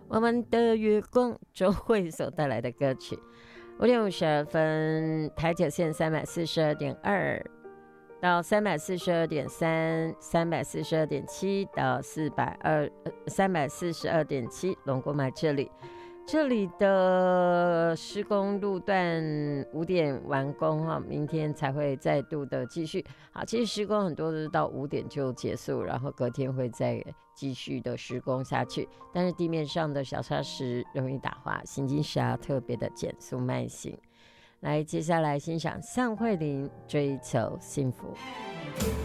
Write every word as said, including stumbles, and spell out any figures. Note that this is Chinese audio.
我们的月光，周蕙所带来的歌曲。五点五十二分，台九线三百四十二点二到三百四十二点三，三百四十二点七到四百二，三百四十二点七，龙国买这里。这里的施工路段五点完工哈，明天才会再度的继续。好，其实施工很多都是到五点就结束，然后隔天会再继续的施工下去。但是地面上的小砂石容易打滑，行经时要特别的减速慢行。来，接下来欣赏向慧琳《追求幸福》。